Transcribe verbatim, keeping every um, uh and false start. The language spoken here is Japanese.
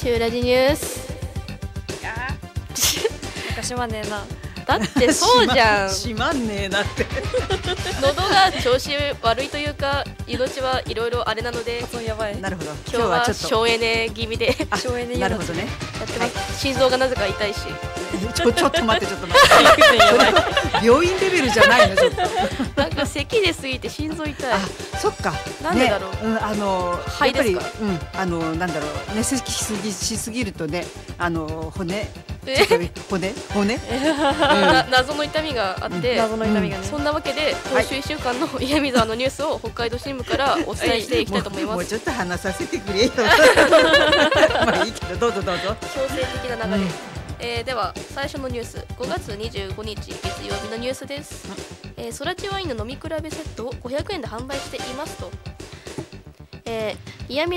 シュラジニュース。 いやーなんかしまんねえな。 だってそうじゃんしまんねえなって喉が調子悪いというか命はいろいろあれなので、 発音やばい。 なるほど。 今日は省エネ気味であ省エネなるほどね。 やってます、心臓がなぜか痛いしちょちょっと待ってちょっと待って病院レベルじゃないのちょっとなんか咳で過ぎて心臓痛い。 あそっかなんでだろう、 ね、うん、あの肺ですか。 やっぱり、うん、あのなんだろう寝すぎしすぎしすぎるとね、あの骨えちょっと骨骨な謎の痛みがあって、 謎の痛みがね。 そんなわけで今週いっしゅうかんの岩見沢のニュースを北海道新聞からお伝えしていきたいと思います。 もうもうちょっと話させてくれよまあいいけどどうぞどうぞ。 強制的な流れ、 うんえー、では最初のニュース、ごがつにじゅうごにち月曜日のニュースです。えー、ソラチワインの飲み比べセットをごひゃくえんで販売していますと、えー、岩見